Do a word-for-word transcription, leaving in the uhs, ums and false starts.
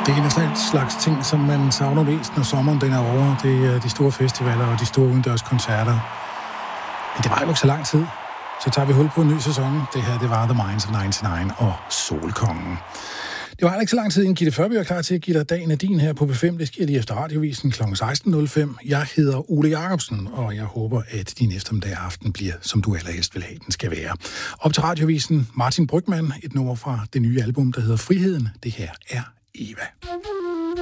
Det er en af slags ting, som man savner mest, når sommeren den er over. Det er de store festivaler og de store udendørskoncerter. Men det var jo ikke så lang tid. Så tager vi hul på en ny sæson. Det her, det var The Minds of nioghalvfems og Solkongen. Det var ikke så lang tid, inden Gitte Førby er klar til at give dig dagen af din her på B fem. Det sker lige efter radiovisen kl. seksten nul fem. Jeg hedder Ole Jacobsen, og jeg håber, at din eftermiddag aften bliver, som du allerhelst vil have, den skal være. Op til radiovisen Martin Brygmann, et nummer fra det nye album, der hedder Friheden. Det her er Eva.